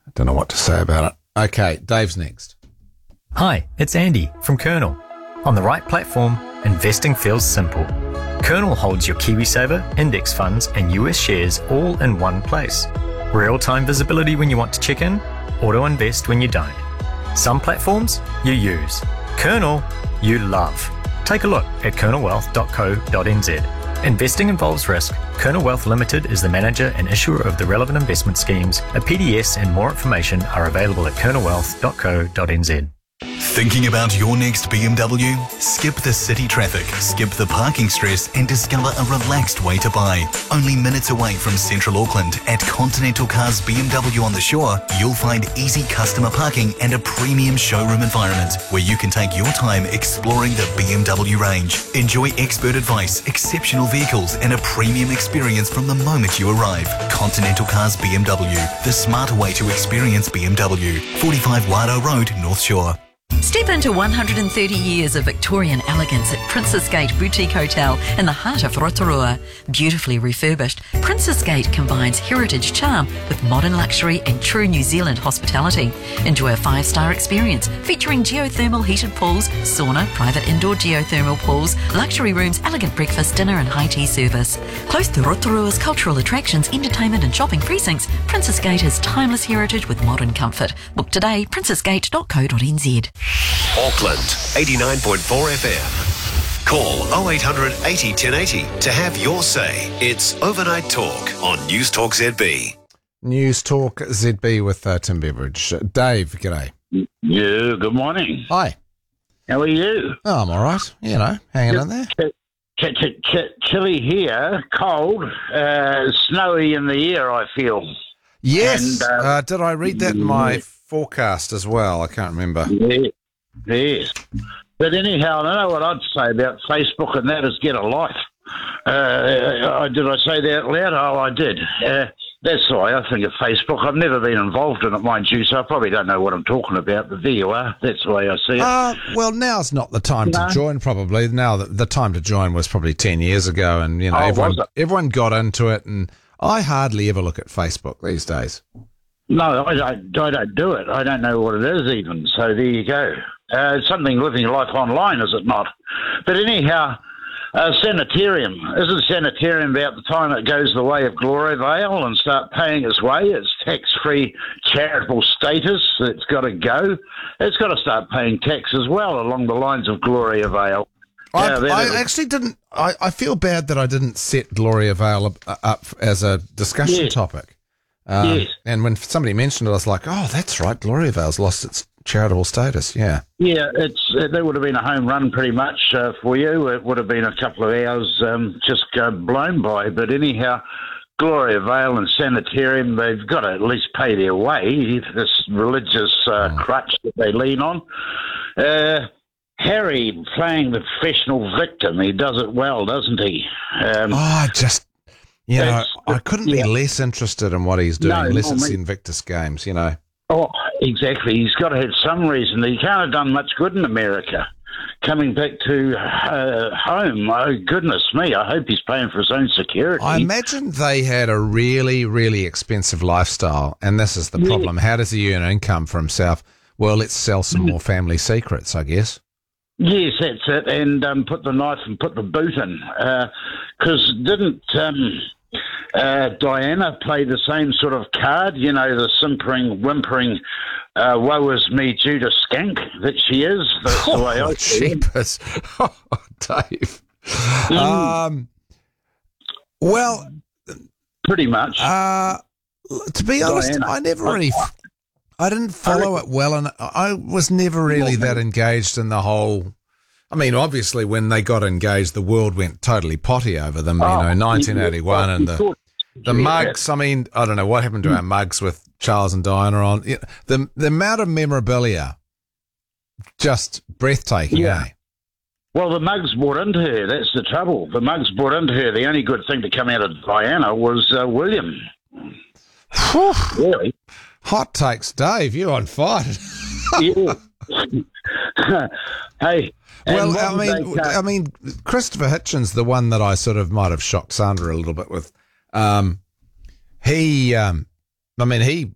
Don't know what to say about it. Okay, Dave's next. Hi, it's Andy from Kernel. On the right platform, investing feels simple. Kernel holds your KiwiSaver, index funds and US shares all in one place. Real-time visibility when you want to check in, auto-invest when you don't. Some platforms you use. Kernel you love. Take a look at kernelwealth.co.nz. Investing involves risk. Kernel Wealth Limited is the manager and issuer of the relevant investment schemes. A PDS and more information are available at kernelwealth.co.nz. Thinking about your next BMW? Skip the city traffic, skip the parking stress and discover a relaxed way to buy. Only minutes away from Central Auckland at Continental Cars BMW on the Shore, you'll find easy customer parking and a premium showroom environment where you can take your time exploring the BMW range. Enjoy expert advice, exceptional vehicles and a premium experience from the moment you arrive. Continental Cars BMW, the smarter way to experience BMW. 45 Wado Road, North Shore. Step into 130 years of Victorian elegance at Princess Gate Boutique Hotel in the heart of Rotorua. Beautifully refurbished, Princess Gate combines heritage charm with modern luxury and true New Zealand hospitality. Enjoy a 5-star experience featuring geothermal heated pools, sauna, private indoor geothermal pools, luxury rooms, elegant breakfast, dinner and high tea service. Close to Rotorua's cultural attractions, entertainment and shopping precincts, Princess Gate has timeless heritage with modern comfort. Book today, princessgate.co.nz. Auckland 89.4 FM. Call 0800 80 1080 to have your say. It's Overnight Talk on News Talk ZB. News Talk ZB with Tim Beveridge. Dave, g'day. Yeah, good morning. Hi. How are you? Oh, I'm all right. You know, hanging in there. Chilly here, cold, snowy in the air, I feel. Yes. And, did I read that in my forecast as well? I can't remember. Yes. But anyhow, I don't know what I'd say about Facebook, and that is get a life. Did I say that out loud? Oh, I did. That's the way I think of Facebook. I've never been involved in it, mind you, so I probably don't know what I'm talking about, but there you are. That's the way I see it. Well, now's not the time to join, probably. Now, the time to join was probably 10 years ago, and, you know, everyone got into it, and I hardly ever look at Facebook these days. No, I don't do it. I don't know what it is even, so there you go. It's something living your life online, is it not? But anyhow, Sanitarium. Isn't Sanitarium about the time it goes the way of Gloriavale and start paying its way? It's tax-free charitable status. It's got to go. It's got to start paying tax as well along the lines of Gloriavale. I actually didn't. I feel bad that I didn't set Gloriavale up as a discussion topic. Yes. And when somebody mentioned it, I was like, oh, that's right, Gloriavale's lost its charitable status, yeah. Yeah, that would have been a home run pretty much for you. It would have been a couple of hours just blown by. But anyhow, Gloriavale and Sanitarium, they've got to at least pay their way, this religious crutch that they lean on. Harry playing the professional victim, he does it well, doesn't he? I couldn't be less interested in what he's doing, unless it's the Invictus Games, you know. Oh, exactly. He's got to have some reason. He can't have done much good in America. Coming back to home, oh, goodness me, I hope he's paying for his own security. I imagine they had a really, really expensive lifestyle, and this is the problem. How does he earn income for himself? Well, let's sell some more family secrets, I guess. Yes, that's it, and put the knife and put the boot in. Because didn't Diana play the same sort of card? You know, the simpering, whimpering, woe is me Judas skank that she is. That's the way I see it. Oh, Dave. Well, pretty much. To be honest, Diana, I never really... I didn't follow it well, and I was never really that engaged in the whole... I mean, obviously, when they got engaged, the world went totally potty over them, 1981, and the mugs. I mean, I don't know what happened to our mugs with Charles and Diana on. The amount of memorabilia, just breathtaking, eh? Well, the mugs brought into her. That's the trouble. The mugs brought into her. The only good thing to come out of Diana was William. Really? Hot takes, Dave. You're on fire. Yeah. Hey. Well, I mean, Christopher Hitchens, the one that I sort of might have shocked Sandra a little bit with. He